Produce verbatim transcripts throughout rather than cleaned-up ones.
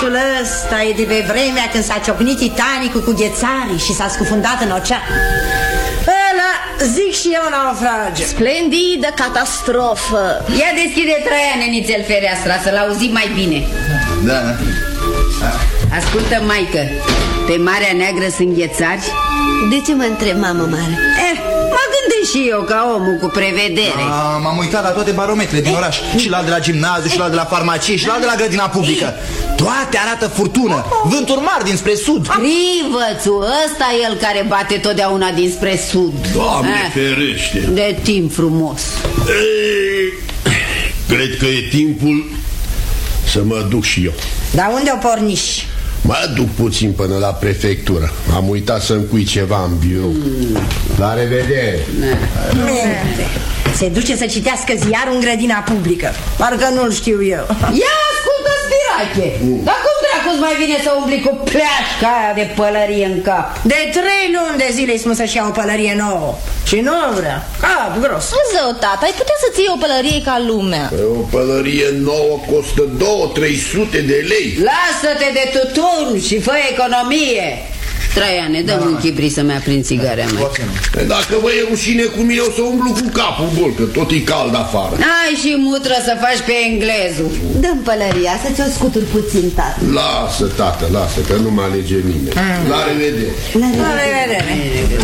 Ceasul ăsta e de pe vremea când s-a ciocnit Titanicul cu ghețarii și s-a scufundat în ocean. Ăla, zic și eu, naufrage. Splendidă catastrofă. Ia deschide, Traiane, nițel, fereastra, să-l auzim mai bine. Da. Ascultă, maică, pe Marea Neagră sunt ghețari? De ce mă întreb, mamă mare? Eh, mă gândesc și eu ca omul cu prevedere. M-am uitat la toate barometrele din oraș. Și la de la gimnaziu, și la de la farmacie, și la de la grădina publică. Toate arată furtună, vânturi mari dinspre sud. Rivățul, ăsta e el care bate totdeauna dinspre sud. Doamne eh, ferește. De timp frumos. Ei, cred că e timpul să mă duc și eu. Dar unde o porniși? Mă duc puțin până la prefectură. Am uitat să-mi cui ceva în birou. mm. La revedere. Minte. Se duce să citească ziarul în grădina publică. Parcă nu-l știu eu. Ia ascultă, Spirache. mm. Dar cum dracu-ți mai vine să umbli cu pleașca aia de pălărie în cap? De trei luni de zile îi spun să-și ia o pălărie nouă. Și nu vrea. Cap gros. Zău, tata, ai putea să-ți iei o pălărie ca lumea. O pălărie nouă costă două trei sute de lei. Lasă-te de tutun și fă economie. Traiane, dă-mi un chibri să-mi aprind țigarea mea. Dacă vă e rușine cu mine, o să umblu cu capul gol, că tot e cald afară. Ai și mutră să faci pe englezul. Dă-mi pălăria, să ți-o scuturi puțin, tată. Lasă, tată, lasă, că nu mă alege nimeni. mm. La revedere. La revedere.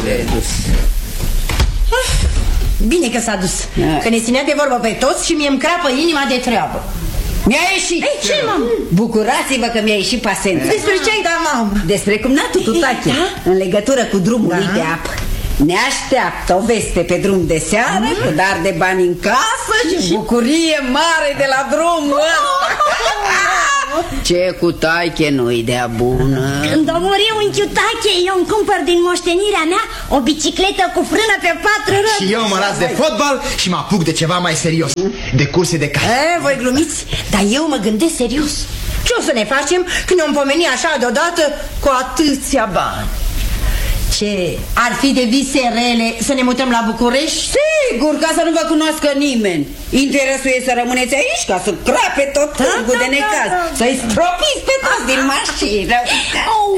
Bine că s-a dus. Că ne ținea de vorbă pe toți și mie îmi crapă inima de treabă. Mi-a ieșit. Ei, ce, mamă? Bucurați-vă că mi-a ieșit pasența. Despre ce ai dat, mamă? Despre cumnatul Tutache, da? În legătură cu drumul lui de apă. Ne așteaptă o veste pe drum de seară, mm. cu dar de bani în casă și bucurie mare de la drumul ăsta. Ce cu Tache nu-i de-a bună. Când o muri unchiul Tache, eu îmi cumpăr din moștenirea mea o bicicletă cu frână pe patru roți. Și eu mă las de fotbal și mă apuc de ceva mai serios, de curse de carte. E, voi glumiți, dar eu mă gândesc serios. Ce o să ne facem când ne-om pomeni așa deodată cu atâția bani? Ce, ar fi de vise rele să ne mutăm la București? Sigur, ca să nu vă cunoască nimeni. Interesul e să rămâneți aici, ca să crape tot târgul da, de necaz, da, da, da. Să-i stropiți pe toți din mașină. Oh.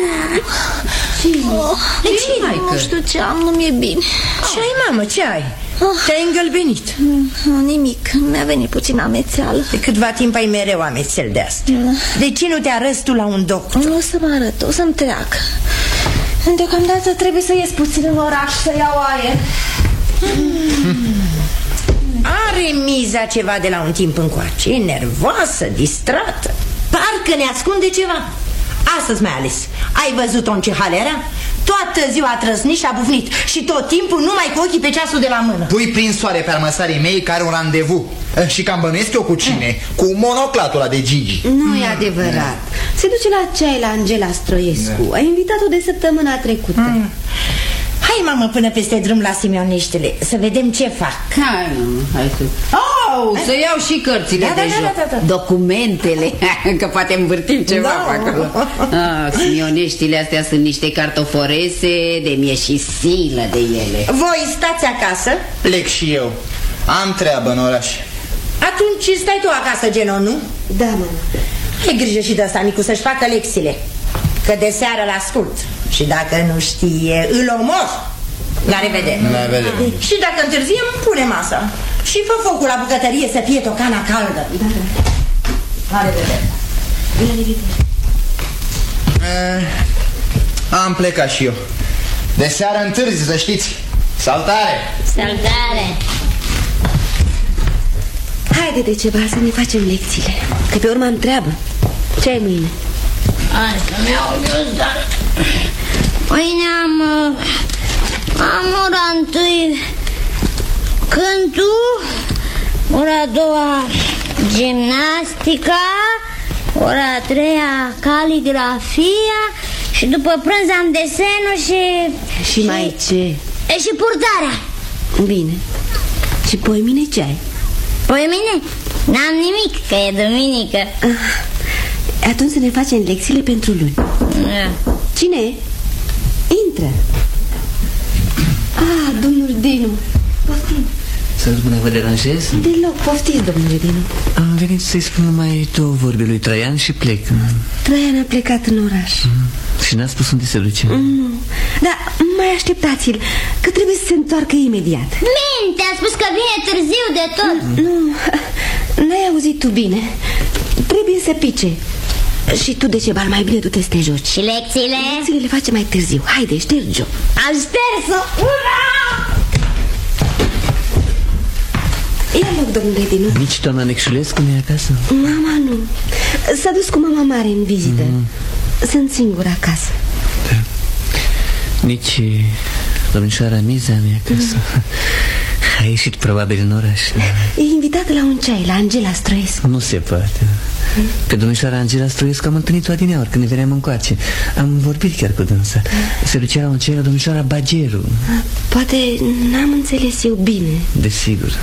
Oh. De ce, nu știu ce am, nu mi-e bine. Ce ai, mamă, ce ai? Oh. Te-ai îngălbenit? Mm, nimic, mi-a venit puțin amețeală. De câtva timp ai mereu amețel de asta. Da. De ce nu te arăți tu la un doctor? Nu o să mă arăt, o să-mi treacă. Deocamdată trebuie să ies puțin în oraș, să iau aer. mm. Are miza ceva de la un timp încoace. E nervoasă, distrată. Parcă ne ascunde ceva. Astăzi mai ales. Ai văzut-o în ce hal era? Toată ziua a trăsnit și a bufnit. Și tot timpul numai cu ochii pe ceasul de la mână. Pui prin soare pe armăsarii mei care are un randevu. Și cam bănuiesc eu cu cine? mm. Cu monoclatul ăla de Gigi. Nu e adevărat. Se duce la ceai la Angela Stroiescu. Ai invitat-o de săptămâna trecută. mm. Hai, mamă, până peste drum la Simioneștele, să vedem ce fac. Hai, mamă, hai tu. Oh, să iau și cărțile da, de da, joc, da, da, da. Documentele. Că poate învârtim ceva da. pe acolo. ah, Simioneștile astea sunt niște cartoforese, de mie și silă de ele. Voi stați acasă? Plec și eu. Am treabă în oraș. Atunci stai tu acasă, Geno, nu? Da, mă. Ai grijă și de asta, Nicu, să-și facă lecțiile, că de seară l-ascult. Și dacă nu știe, îl omor. La revedere. La revedere. Și dacă întârziem, pune masa. Și fă focul la bucătărie să fie tocana caldă. Da, da. La revedere. La revedere. Uh, am plecat și eu. De seară întârzi, să știți. Saltare. Saltare. Haide de ceva să ne facem lecțiile, că pe urmă am treabă. Ce ai mâine? Hai să-mi iau ghiuzdar. Mâine am Am ora întâi cântul, ora a doua gimnastica, ora a treia caligrafia și după prânz am desenul și... Și, și mai ce? E și purtarea. Bine. Și poimine ce ai? Poimine? N-am nimic, că e duminică. ah, Atunci să ne facem lecțiile pentru luni. Da. Cine e? Intră. Ah, domnul Dinu. Poftim. Să rămână, vă deranjez? Deloc, poftiți, domnule Dinu. Am venit să-i spun numai două vorbe lui Traian și plec. Traian a plecat în oraș. mm. Și n-a spus unde se duce? Nu, dar mai așteptați-l, că trebuie să se întoarcă imediat. Minte, a spus că vine târziu de tot. Nu, n-ai auzit tu bine. Trebuie să pice. Și tu, Decebal, mai bine du-te să te joci. Și lecțiile? Lecțiile le facem mai târziu. Haide, ștergi-o. Am șters-o! Ura! Ia loc, domnule Dinu. Nici doamna Necșulescu nu e acasă? Mama nu. S-a dus cu mama mare în vizită. mm. Sunt singură acasă. Da. Nici domnișoara Miza nu e acasă. mm. A ieșit probabil în oraș. E invitată la un ceai, la Angela Stroiescu. Nu se poate. mm. Pe domnișoara Angela Stroiescu am întâlnit-o adineaori când ne veneam încoace. Am vorbit chiar cu dânsa. Se ducea la un ceai la domnișoara Bageru. Poate n-am înțeles eu bine. Desigur.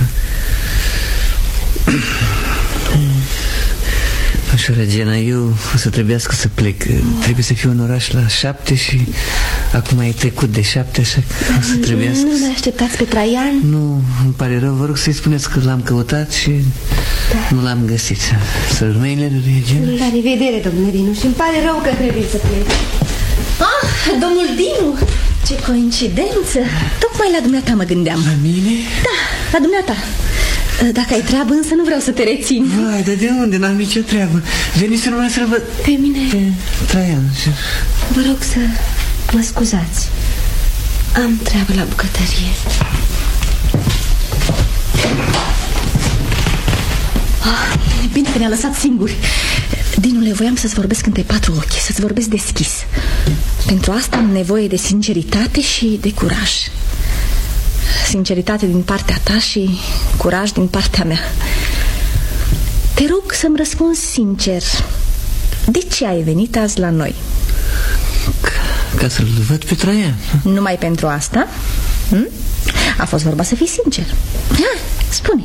Domnișoara Gena, eu o să trebuiască să plec. Trebuie să fiu în oraș la șapte și acum e trecut de șapte, așa că o să trebuiască. Nu ne așteptați pe Traian? Nu, îmi pare rău, vă rog să-i spuneți că l-am căutat și da. nu l-am găsit. Să rămâinile lui Gena. La revedere, domnule Dinu, și îmi pare rău că trebuie să plec. Ah, domnul Dinu, ce coincidență. Tocmai la dumneata mă gândeam. La mine? Da, la dumneata. Dacă ai treabă, însă nu vreau să te rețin. Vai, dar de unde? N-am nicio treabă. Veniți numai să-l văd. Pe mine? Pe Traian. Vă rog să mă scuzați. Am treabă la bucătărie. Ah, e bine că ne-a lăsat singuri. Dinule, voiam să-ți vorbesc între patru ochi, să-ți vorbesc deschis. Pentru asta am nevoie de sinceritate și de curaj. Sinceritate din partea ta și curaj din partea mea. Te rog să-mi răspunzi sincer. De ce ai venit azi la noi? Ca, ca să-l văd pe Traian. Numai pentru asta? Hm? A fost vorba să fii sincer. Hai, spune.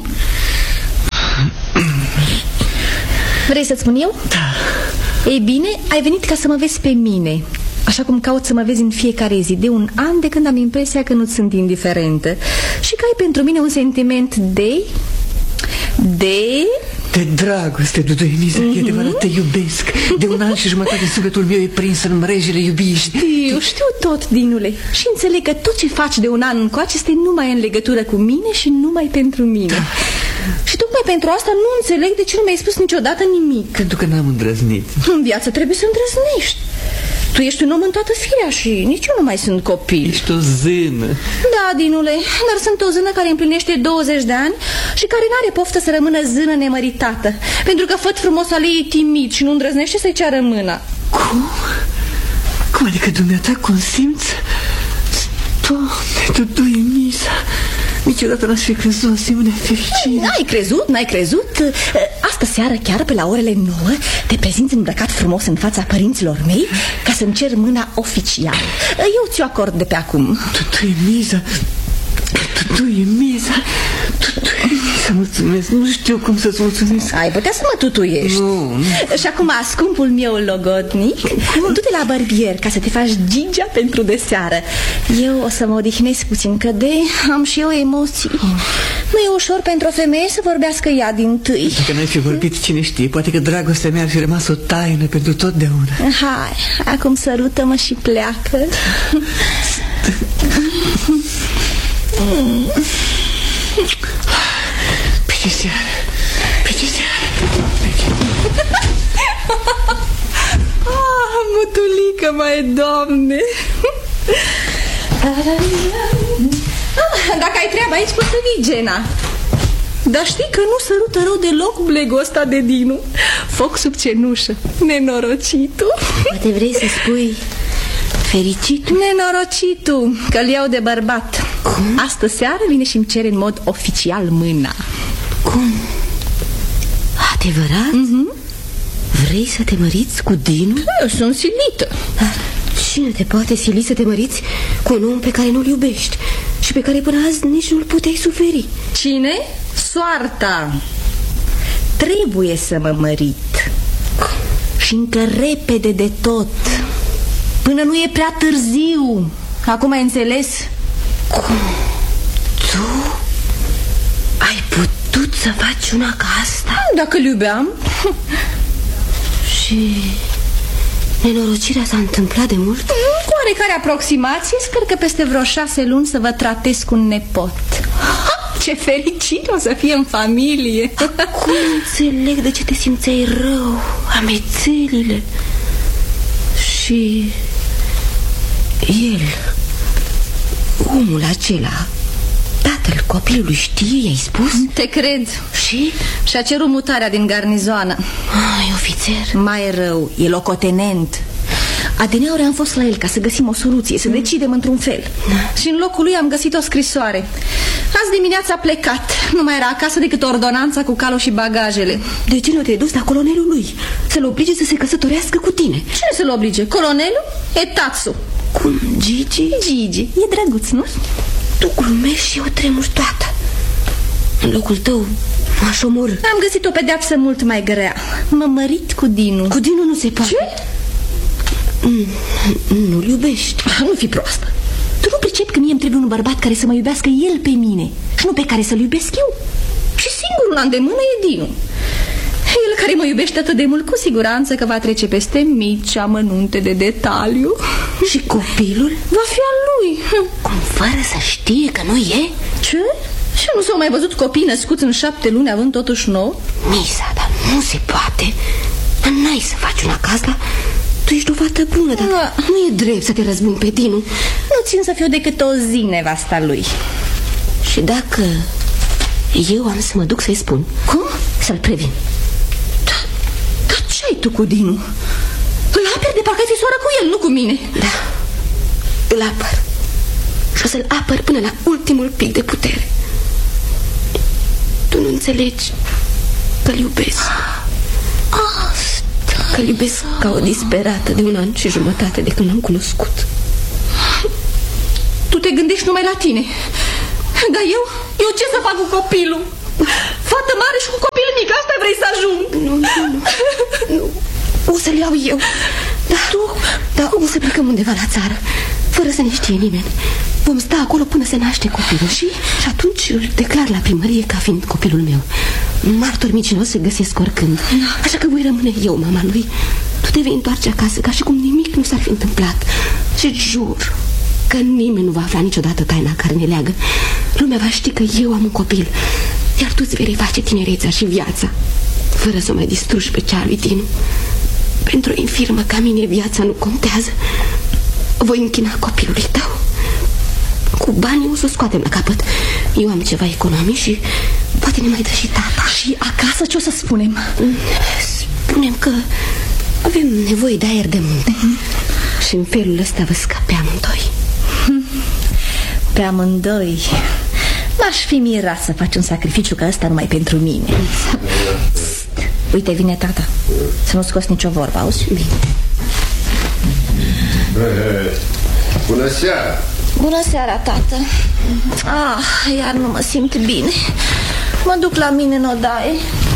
Vrei să-ți spun eu? Da. Ei bine, ai venit ca să mă vezi pe mine, așa cum caut să mă vezi în fiecare zi de un an, de când am impresia că nu sunt indiferentă și că ai pentru mine un sentiment de... de... de dragoste, Dudu Emiza. mm-hmm. E adevărat, te iubesc. De un an și jumătate sufletul meu e prins în mrejele iubirii. Eu știu tot, Dinule, și înțeleg că tot ce faci de un an încoace este numai în legătură cu mine și numai pentru mine. Da. Și tocmai pentru asta nu înțeleg de ce nu mi-ai spus niciodată nimic. Pentru că n-am îndrăznit. În viață trebuie să îndrăznești. Tu ești un om în toată firea și nici eu nu mai sunt copil. Ești o zână. Da, Dinule, dar sunt o zână care împlinește douăzeci de ani și care n-are poftă să rămână zână nemăritată, pentru că făt frumos al ei e timid și nu îndrăznește să-i ceară mâna. Cum? Cum adică dumneata consimți? Doamne, Dudu Emiza, niciodată n-aș fi crezut asemenea fericire. N-ai crezut, n-ai crezut? Astă seară, chiar pe la orele nouă, te prezinți îmbrăcat frumos în fața părinților mei ca să-mi cer mâna oficial. Eu ți-o acord de pe acum. Dudu Emiza, Dudu Emiza, Dudu Emiza, mulțumesc. Nu știu cum să-ți mulțumesc. Ai putea să mă tutuiești. Nu, nu. Și acum, scumpul meu logodnic, du-te la barbier ca să te faci gigea pentru deseară. Eu o să mă odihnesc puțin, că de am și eu emoții. Nu e ușor pentru o femeie să vorbească ea dintâi. Dacă n-ai fi vorbit, cine știe, poate că dragostea mea ar fi rămas o taină pentru totdeauna. Hai, acum sărută-mă și pleacă. Pe ce seară, pe ce seară. Ah, mutulică, mai doamne. Dacă ai treabă aici, poți să vii, Gena. Dar știi că nu sărută rău deloc blegul ăsta de Dinu. Foc sub cenușă, nenorocitul. Poate vrei să spui fericitul? Nenorocitul, că-l iau de bărbat. Cum? Astă seară vine și-mi cere în mod oficial mâna. Cum? Adevărat? Mm-hmm. Vrei să te măriți cu Dinu? Eu sunt silită. Dar cine te poate sili să te măriți cu un om pe care nu-l iubești și pe care până azi nici nu-l puteai suferi? Cine? Soarta. Trebuie să mă mărit. Și încă repede de tot, până nu e prea târziu. Acum ai înțeles? Cum? Tu? putut să faci una ca asta? Dacă îl iubeam. Și nenorocirea s-a întâmplat de mult? Cu oarecare aproximație. Sper că peste vreo șase luni să vă tratez cu un nepot. Ha, ce fericire o să fie în familie. Acum înțeleg de ce te simțeai rău, amețelile. Și el, omul acela, tatăl copilului, știe, i-ai spus? Te cred. Și? Și-a cerut mutarea din garnizoană. Ai, ofițer? Mai rău, e locotenent. Adineauri am fost la el ca să găsim o soluție, să mm. decidem într-un fel. Da. Și în locul lui am găsit o scrisoare. Azi dimineața a plecat. Nu mai era acasă decât ordonanța cu calul și bagajele. De ce nu te-ai dus la colonelul lui? Să-l oblige să se căsătorească cu tine? Cine să-l oblige? Colonelul? E Tatsu. Cum? Gigi? Gigi. E drăguț, nu? Tu glumești și eu tremur toată. În locul tău m-aș omorâ. Am găsit o pedeapsă mult mai grea. M-am mărit cu Dinu. Cu Dinu nu se poate. Ce? Nu-l iubești. Nu fi proastă. Tu nu pricepi că mie îmi trebuie un bărbat care să mă iubească el pe mine și nu pe care să-l iubesc eu? Și singurul la îndemână e Dinu. El care mă iubește atât de mult, cu siguranță că va trece peste mici amănunte de detaliu. Și copilul? Va fi al lui. Cum, fără să știe că nu e? Ce? Și nu s-au mai văzut copii născuți în șapte luni având totuși nouă? Misa, dar nu se poate. N-ai să faci una ca asta. Tu ești o fată bună, dar da. Nu e drept să te răzbuni pe Dinu. Nu țin să fiu decât o zi nevasta lui. Și dacă eu am să mă duc să-i spun? Cum? Să-l previn. Da, dar ce ai tu cu Dinu? Îl aperi de parcă ai fi soară cu el, nu cu mine. Da, îl apăr. Și o să-l apăr până la ultimul pic de putere. Tu nu înțelegi că-l iubesc. Că-l iubesc ca o disperată de un an și jumătate de când l-am cunoscut. Tu te gândești numai la tine. Dar eu, eu ce să fac cu copilul? Fată mare și cu copil mic, asta vrei să ajung? Nu, nu, nu, nu. O să-l iau eu. Da, tu? Da, o să plecăm undeva la țară, fără să ne știe nimeni. Vom sta acolo până se naște copilul și, și atunci îl declar la primărie ca fiind copilul meu. Martori mincinoși se găsesc oricând. Așa că voi rămâne eu, mama lui. Tu te vei întoarce acasă ca și cum nimic nu s-ar fi întâmplat. Și jur că nimeni nu va afla niciodată taina care ne leagă. Lumea va ști că eu am un copil, iar tu îți vei reface tinerețea și viața, fără să mai distrugi pe cea lui Dinu. Pentru o infirmă ca mine viața nu contează. Voi închina copilului tău. Cu banii o să o scoatem la capăt. Eu am ceva economii și poate ne mai dă și tata. Și acasă ce o să spunem? Spunem că avem nevoie de aer de munte. uh-huh. Și în felul ăsta vă scape amândoi. Pe amândoi. M-aș fi mirat să faci un sacrificiu ca ăsta numai pentru mine. Uite, vine tata. Să nu scoți nicio vorbă, auzi? Bine. Bună seara. Bună seara, tată. Ah, iar nu mă simt bine. Mă duc la mine în odaie.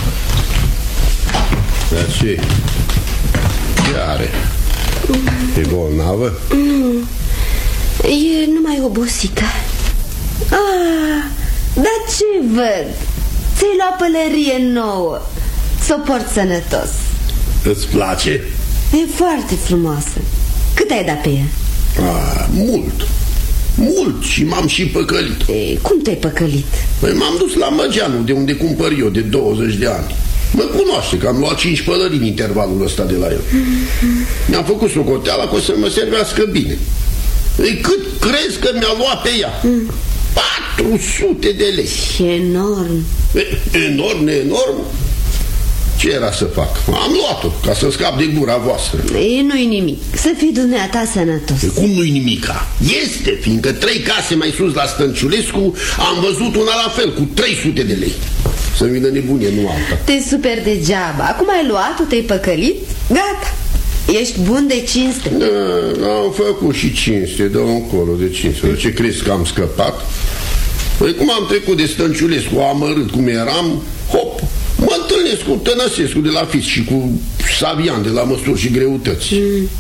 Dar ce? Ce are? E bolnavă? Nu, e numai obosită. Ah, dar ce văd? Ți-ai luat pălărie nouă. S-o porți sănătos. Îți place? E foarte frumoasă. Cât ai dat pe ea? Ah, mult. Mult și m-am și păcălit. E, cum te-ai păcălit? Păi m-am dus la Măgeanul, de unde cumpăr eu, de douăzeci de ani. Mă cunoaște că am luat cinci pălării în intervalul ăsta de la el. mm-hmm. Mi-am făcut socoteala că o să mă servească bine. Ei, cât crezi că mi-a luat pe ea? Mm. patru sute de lei. Enorm. E, enorm, enorm. Ce era să fac? Am luat-o ca să scap de gura voastră. E, nu-i nimic. Să fii dumneata sănătos. E, cum nu-i nimica? Este, fiindcă trei case mai sus la Stănciulescu am văzut una la fel, cu trei sute de lei. Să-mi vină nebunie, nu alta. Te super degeaba. Acum ai luat-o, te-ai păcălit? Gata. Ești bun de cinste. Da, am făcut și cinste, dă încolo de cinste. De ce crezi că am scăpat? Păi cum am trecut de Stănciulescu amărât cum eram, hop, mă întâlnesc cu Tănăsescu de la Fis și cu Savian de la Măsuri și Greutăți. mm.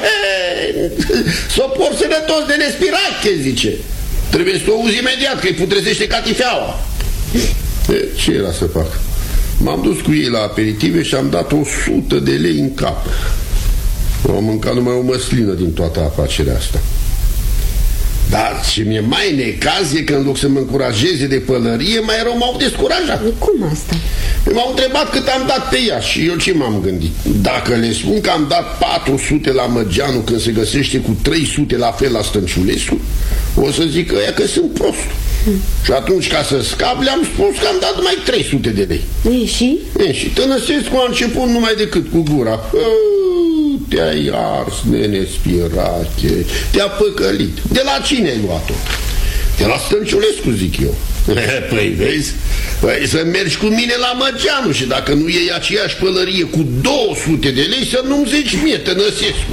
S-o por sănătos de nespirache, zice. Trebuie să o auzi imediat, că îi putrezește catifeaua. E, ce era să fac? M-am dus cu ei la aperitive și am dat o sută de lei în cap. Am mâncat numai o măslină din toată afacerea asta. Dar ce mi-e mai necaz e că în loc să mă încurajeze de pălărie, mai rău m-au descurajat. Cum asta? M-au întrebat cât am dat pe ea și eu ce m-am gândit? Dacă le spun că am dat patru sute la Măgeanu când se găsește cu trei sute la fel la Stănciulescu, o să zic ăia că sunt prost. Hmm. Și atunci, ca să scap, le-am spus că am dat numai trei sute de lei. E, și? E, și Tănăsescu a început numai decât cu gura. Te-ai ars, nene Spirache, te-a păcălit. De la cine ai luat-o? De la Stănciulescu, zic eu. Păi vezi, păi să mergi cu mine la Măgeanu și dacă nu iei aceeași pălărie cu două sute de lei, să nu-mi zici mie, Tănăsescu.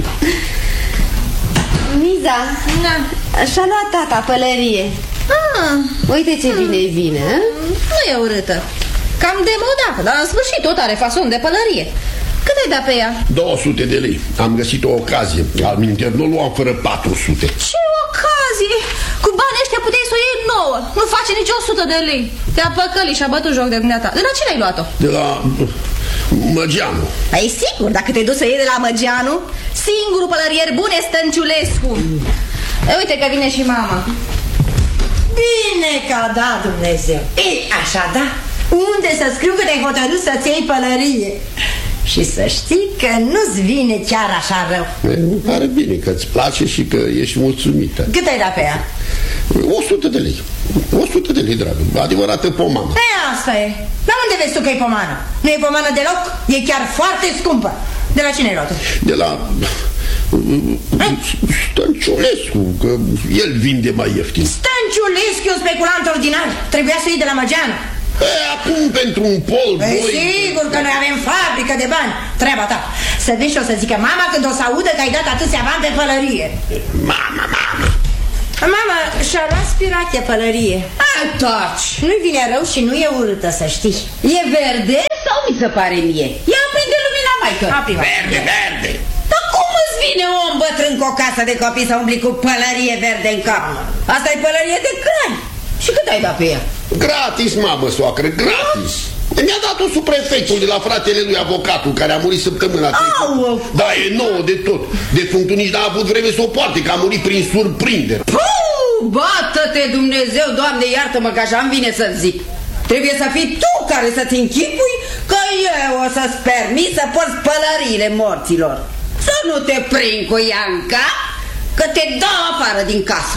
Miza, da. Și-a luat tata pălărie. Ah, uite ce bine vine. Nu e urâtă. Cam demodată, dar în sfârșit tot are fason de pălărie. Cât ai dat pe ea? două sute de lei. Am găsit o ocazie. Alminter, nu luam fără patru sute. Ce ocazie? Cu banii ăștia puteai să o iei nouă. Nu face nici o sută de lei. Te-a păcălit și a bătut joc de dumneata. De la cine ai luat-o? De la Măgeanu. Păi sigur, dacă te duci să iei de la Măgeanu, singurul pălărier bun e Stănciulescu. E, uite că vine și mama. Bine că a dat Dumnezeu. Ei, așa da? Unde să scriu că te-ai hotărât să-ți iei pălărie? Și să știi că nu-ți vine chiar așa rău. E, pare bine că îți place și că ești mulțumită. Cât ai dat pe ea? o sută de lei. o sută de lei, dragă. Adevărată pomană. E, asta e. Dar unde vezi tu că e pomană? Nu e pomană deloc? E chiar foarte scumpă. De la cine ai luat-o? De la Stănciulescu, că el vinde mai ieftin. Stănciulescu e un speculant ordinar. Trebuia să iei de la Măgeanu. E, acum pentru un pol, păi doi... sigur că noi avem fabrică de bani. Treaba ta. Să vezi și o să zică mama când o să audă că ai dat atâția bani pe pălărie. Mama, mama. Mama, și-a luat Spirache pălărie. Taci! Nu-i vine rău și nu e urâtă, să știi. E verde sau mi se pare mie? Ia aprinde lumina, maică. Verde, verde. Dar cum îți vine om bătrân cu o casă de copii să umbli cu pălărie verde în cap? Asta e pălărie de crai. Și cât ai dat pe ea? Gratis, mamă, soacră, gratis. Mi-a dat-o subprefectul de la fratele lui avocatul care a murit săptămâna trecută. Da, e nouă de tot. Defunctul nici n-a avut vreme să o poarte, că a murit prin surprindere. Puh, bată-te Dumnezeu, Doamne, iartă-mă că așa îmi vine să-ți zic. Trebuie să fii tu care să-ți închipui că eu o să-ți permit să porți pălăriile morților. Să nu te prind cu ea în cap, că te dau afară din casă.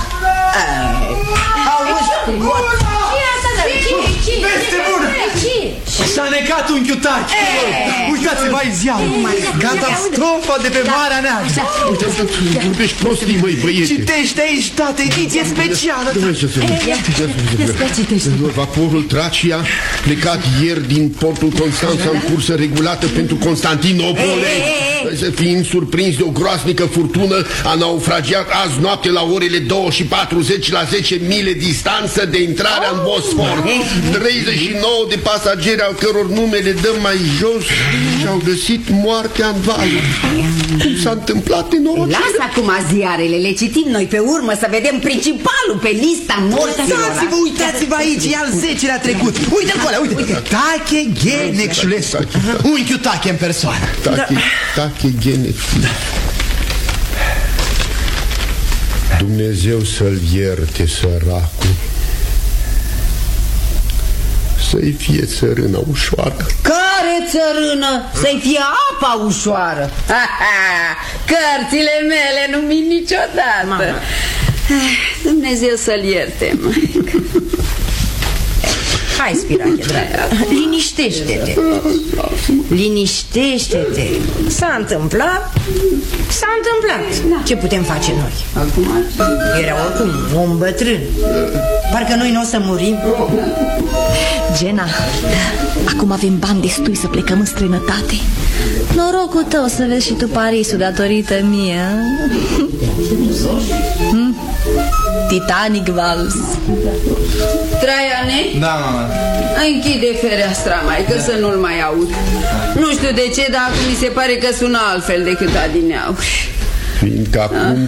Auzi, ce e asta? Veste bună! S-a necat unchiul Taci. Uitați-vă aici ziarul. Catastrofa de pe Marea Neagră. Uite, vorbești prostii, măi, băiete. Citește aici, tată, ediție specială. Vaporul Tracia, plecat ieri din portul Constanța în cursă regulată pentru Constantinopole, fiind surprins de o groaznică furtună, a naufragiat azi noapte la orele două și patruzeci la zece mile distanță de intrarea în Bosfor. treizeci și nouă de pasageri al căror nume le dăm mai jos și-au găsit moartea în vale. Cum s-a întâmplat nenorocire? Lasă acum ziarele, le citim noi pe urmă să vedem principalul pe lista morților. Uitați-vă, uitați-vă aici, e al zecelea trecut. Uite-l cu alea, uite. Tache Ghenexulescu. Unchiul Tache în persoană. Tache, Tache Ghenexulescu. Dumnezeu să-l ierte, săracul. Să-i fie țărâna ușoară. Care țărână? Să-i fie apa ușoară. Cărțile mele nu mint niciodată. Mama. Dumnezeu să-l ierte, maică. Hai, Spirache, dragă, liniștește-te. Liniștește-te. S-a întâmplat, s-a întâmplat. Ce putem face noi? Era oricum un om bătrân. Parcă noi nu o să murim. Gena, acum avem bani destui să plecăm în străinătate. Norocul tău să vezi și tu Parisul datorită mie. hm? Titanic Vals. Traiane? Da, mama. Închide fereastra, mai, că să nu-l mai aud. Nu știu de ce, dar acum mi se pare că sună altfel decât adineauri. Fiindcă acum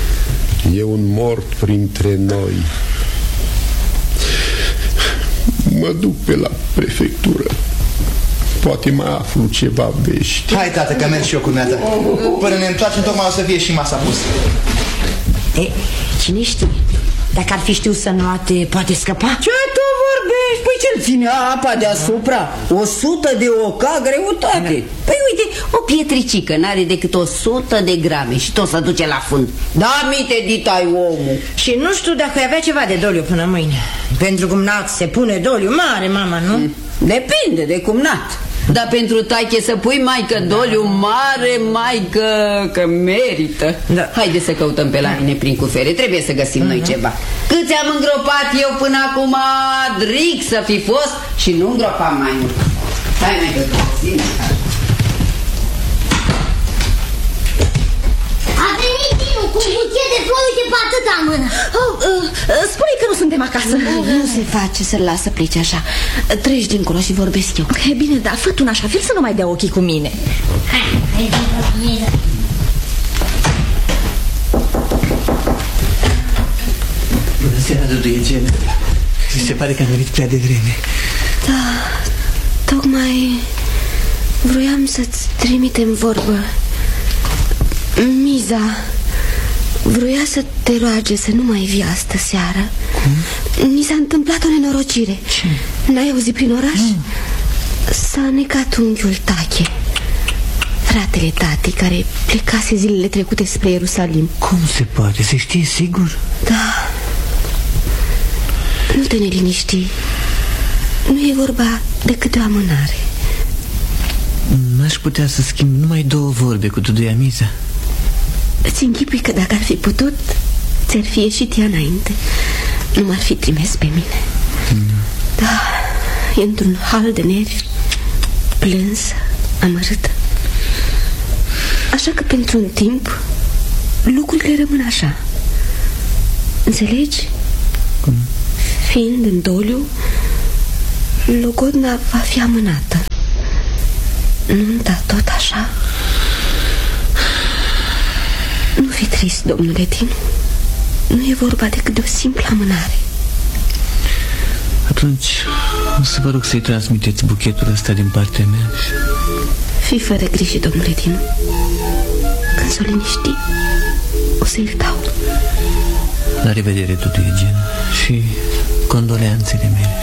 e un mort printre noi. Mă duc pe la prefectură. Poate mai aflu ceva vești. Hai, tată, că merg și eu cu dumneata. Până ne întoarcem, tocmai o să fie și masa pusă. E, cine știe? Dacă ar fi știut să nuate, poate scăpa? Ce tu vorbești? Păi ce-l ține apa deasupra? O sută de oca greutate. Păi uite, o pietricică n-are decât o sută de grame și tot se duce la fund. Da, mite, ditai omul. Și nu știu dacă avea ceva de doliu până mâine. Pentru cumnat se pune doliu mare, mama, nu? Depinde de cumnat. Dar pentru taiche să pui, maică, doliu mare, maică, că merită. Da. Haide să căutăm pe la mine prin cufere. Trebuie să găsim uh-huh. noi ceva. Câți am îngropat eu până acum, dric să fi fost și nu îngropam mai mult. Hai, maică, că găsim. A venit Dinu cu un buchet de flori, uite pe atâta în mână. Oh, uh, uh, spune că nu suntem acasă. Nu se face să-l las să plece așa. Treci dincolo și vorbesc eu. E bine, dar fă-tu un așa fel să nu mai dea ochii cu mine. Hai, hai, hai, hai. Bună seara, Dudu Eugen. Se pare că am venit prea devreme. Da, tocmai vroiam să-ți trimitem vorbă. Miza vroia să te roage să nu mai vii astă seară. Cum? Ni s-a întâmplat o nenorocire. Ce? N-ai auzit prin oraș? Mm. S-a necat unchiul Tache, fratele tati, care plecase zilele trecute spre Ierusalim. Cum se poate? Se știe sigur? Da. Nu te neliniști. Nu e vorba decât de o amânare. N-aș putea să schimb numai două vorbe cu Duduia Miza. Îți închipui că dacă ar fi putut, ți-ar fi ieșit ea înainte. Nu m-ar fi trimis pe mine. mm. Da, e într-un hal de nervi, plânsă, amărâtă. Așa că pentru un timp lucrurile rămân așa. Înțelegi? Cum? Fiind în doliu, logodna va fi amânată. Nunta tot așa. Nu fi trist, domnule Dinu. Nu e vorba decât de o simplă amânare. Atunci o să vă rog să-i transmiteți buchetul ăsta din partea mea. Fii fără grijă, domnule Dinu. Când s-o liniști, o să-i dau. La revedere, Dudu Eugen. Și condoleanțele mele.